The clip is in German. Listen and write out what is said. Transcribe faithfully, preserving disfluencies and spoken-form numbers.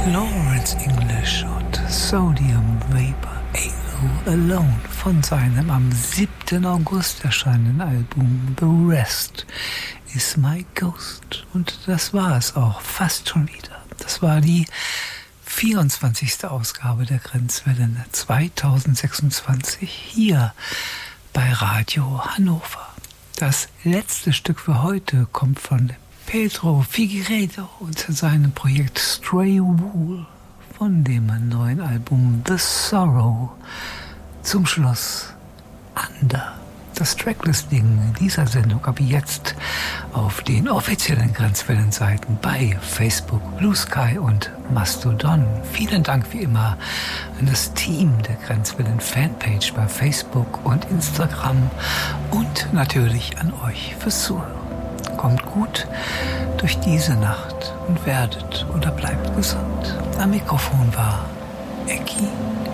Lawrence English und Sodium Vapor A O Alone von seinem am siebten August erscheinenden Album The Rest Is My Ghost. Und das war es auch fast schon wieder. Das war die vierundzwanzigste Ausgabe der Grenzwellen zweitausendsechsundzwanzig hier bei Radio Hannover. Das letzte Stück für heute kommt von Pedro Figueiredo und seinem Projekt Stray Wool von dem neuen Album The Sorrow. Zum Schluss Under. Das Tracklisting dieser Sendung ab jetzt auf den offiziellen Grenzwellenseiten bei Facebook, Blue Sky und Mastodon. Vielen Dank wie immer an das Team der Grenzwellen Fanpage bei Facebook und Instagram und natürlich an euch fürs Zuhören. Kommt gut durch diese Nacht und werdet oder bleibt gesund. Am Mikrofon war Ecki